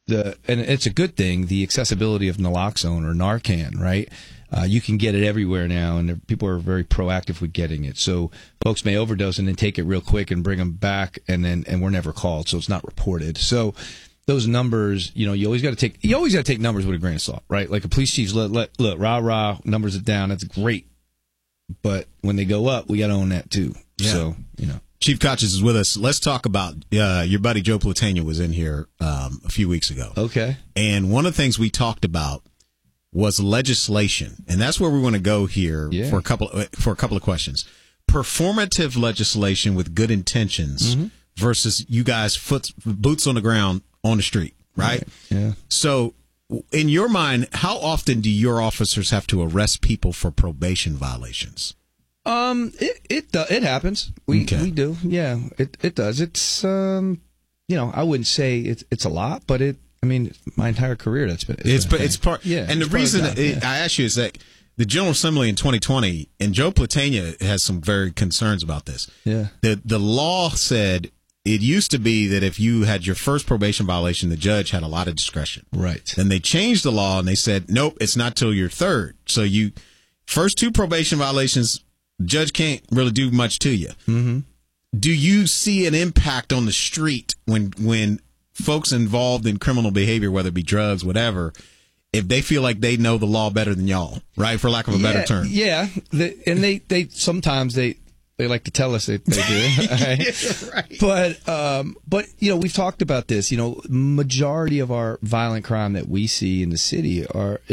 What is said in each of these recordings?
and it's a good thing, the accessibility of naloxone or Narcan, right? You can get it everywhere now, and people are very proactive with getting it. So folks may overdose and then take it real quick and bring them back, and we're never called, so it's not reported. So those numbers, you always got to take numbers with a grain of salt, right? Like a police chief's look, rah, numbers are down. That's great. But when they go up, we got to own that too. Yeah. So, Chief Kochis is with us. Let's talk about your buddy Joe Platania was in here a few weeks ago. Okay. And one of the things we talked about was legislation, and that's where we want to go here for a couple of questions. Performative legislation with good intentions versus you guys boots on the ground on the street, right? Yeah. So, in your mind, how often do your officers have to arrest people for probation violations? It happens. We do. Yeah, it does. It's I wouldn't say it's a lot, but my entire career it's part. Yeah, and the reason I ask you is that the General Assembly in 2020 and Joe Platania has some very concerns about this. Yeah, the law said it used to be that if you had your first probation violation, the judge had a lot of discretion. Right. Then they changed the law and they said nope, it's not till your third. So you first two probation violations, the judge can't really do much to you. Mm-hmm. Do you see an impact on the street when folks involved in criminal behavior, whether it be drugs, whatever, if they feel like they know the law better than y'all, right, for lack of a better term? Yeah, and they sometimes they like to tell us they do. Right? Right. But we've talked about this. Majority of our violent crime that we see in the city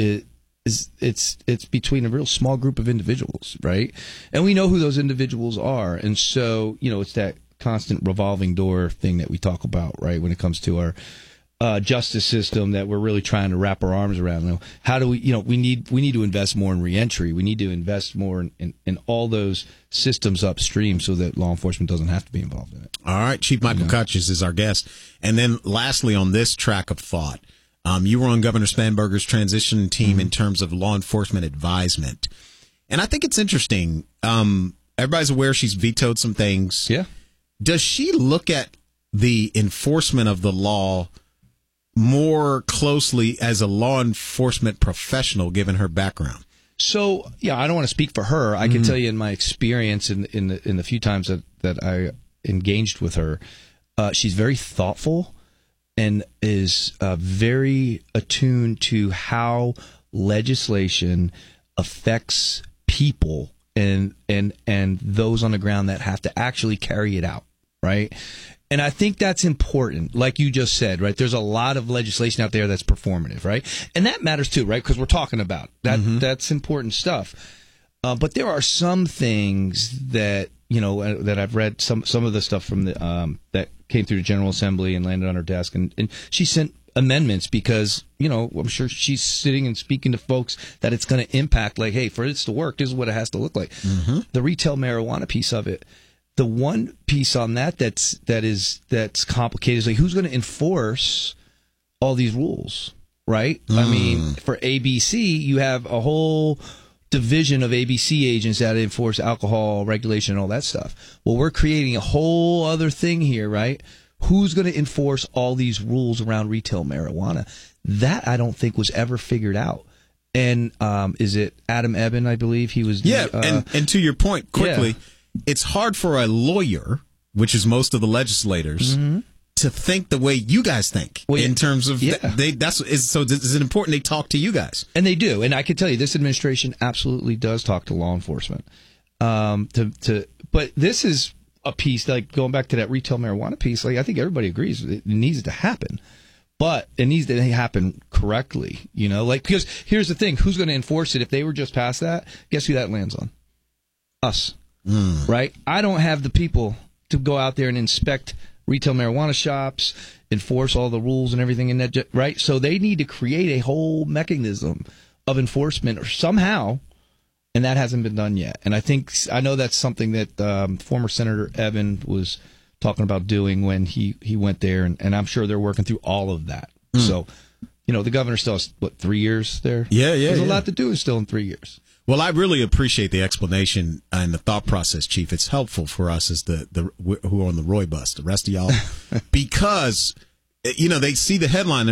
it's between a real small group of individuals, right? And we know who those individuals are, and so it's that constant revolving door thing that we talk about, right? When it comes to our justice system, that we're really trying to wrap our arms around. How do we? We need to invest more in reentry. We need to invest more in all those systems upstream, so that law enforcement doesn't have to be involved in it. All right, Chief Michael Kochis is our guest, and then lastly on this track of thought. You were on Governor Spanberger's transition team in terms of law enforcement advisement. And I think it's interesting. Everybody's aware she's vetoed some things. Yeah. Does she look at the enforcement of the law more closely as a law enforcement professional, given her background? So, I don't want to speak for her. I can tell you in my experience in the few times that I engaged with her, she's very thoughtful and is very attuned to how legislation affects people and those on the ground that have to actually carry it out, right? And I think that's important, like you just said, right? There's a lot of legislation out there that's performative, right? And that matters too, right? Because we're talking about that. That's important stuff. But there are some things that that I've read some of the stuff from the that came through the General Assembly and landed on her desk, and she sent amendments because I'm sure she's sitting and speaking to folks that it's going to impact. Like, hey, for this to work, this is what it has to look like. The retail marijuana piece of it. The one piece on that's complicated is like, who's going to enforce all these rules, right? I mean, for ABC, you have a whole division of ABC agents that enforce alcohol regulation and all that stuff. Well, we're creating a whole other thing here, right? Who's going to enforce all these rules around retail marijuana? That I don't think was ever figured out. And is it Adam Eben, I believe he was? Yeah, and to your point, quickly, it's hard for a lawyer, which is most of the legislators, to think the way you guys think in terms of so it's important they talk to you guys, and they do. And I can tell you, this administration absolutely does talk to law enforcement. But this is a piece, like going back to that retail marijuana piece. Like, I think everybody agrees it needs to happen, but it needs to happen correctly. Because here's the thing: who's going to enforce it? If they were just past that, guess who that lands on? Us, right? I don't have the people to go out there and inspect retail marijuana shops, enforce all the rules and everything in that, right? So they need to create a whole mechanism of enforcement or somehow, and that hasn't been done yet. And I know that's something that former Senator Eben was talking about doing when he went there, and I'm sure they're working through all of that. So, the governor still has, 3 years there? Yeah. There's a lot to do still in 3 years. Well, I really appreciate the explanation and the thought process, Chief. It's helpful for us as the who are on the Roy bus, the rest of y'all, because they see the headline.